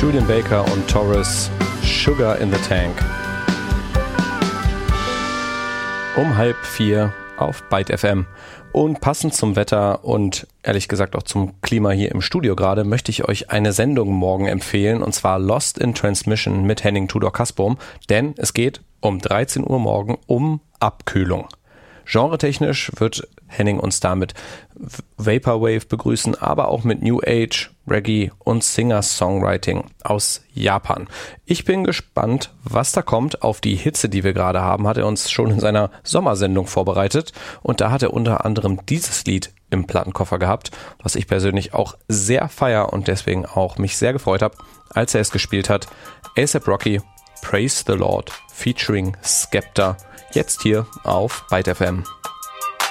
Julian Baker und Taurus, Sugar in the Tank. Um 3:30 auf Byte FM. Und passend zum Wetter und ehrlich gesagt auch zum Klima hier im Studio gerade, möchte ich euch eine Sendung morgen empfehlen, und zwar Lost in Transmission mit Henning Tudor-Kasbom, denn es geht um 13 Uhr morgen um Abkühlung. Genretechnisch wird Henning uns damit Vaporwave begrüßen, aber auch mit New Age, Reggae und Singer-Songwriting aus Japan. Ich bin gespannt, was da kommt. Auf die Hitze, die wir gerade haben, hat er uns schon in seiner Sommersendung vorbereitet, und da hat er unter anderem dieses Lied im Plattenkoffer gehabt, was ich persönlich auch sehr feier und deswegen auch mich sehr gefreut habe, als er es gespielt hat. A$AP Rocky, Praise the Lord, featuring Skepta, jetzt hier auf Byte FM.